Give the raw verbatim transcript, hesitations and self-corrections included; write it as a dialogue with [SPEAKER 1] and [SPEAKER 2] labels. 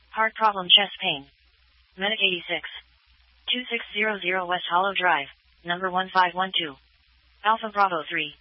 [SPEAKER 1] Heart problem, chest pain. Medic eighty-six. two six zero zero West Hollow Drive, number one five one two. Alpha Bravo three.